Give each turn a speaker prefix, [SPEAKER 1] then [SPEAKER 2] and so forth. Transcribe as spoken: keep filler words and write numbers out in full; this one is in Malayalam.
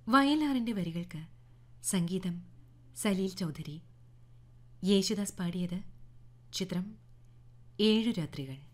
[SPEAKER 1] വയലാറിൻ്റെ വരികൾക്ക് സംഗീതം സലീൽ ചൗധരി. യേശുദാസ് പാടിയത്. ചിത്രം ഏഴു രാത്രികൾ.